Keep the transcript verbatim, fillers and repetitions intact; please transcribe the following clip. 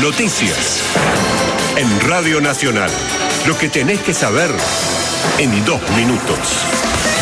Noticias. En Radio Nacional. Lo que tenés que saber en dos minutos.